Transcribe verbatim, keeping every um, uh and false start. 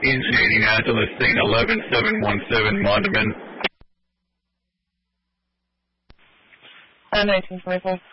Engine Angeles, scene eleven seven one seven, Mondamin. Uh, nineteen twenty-four.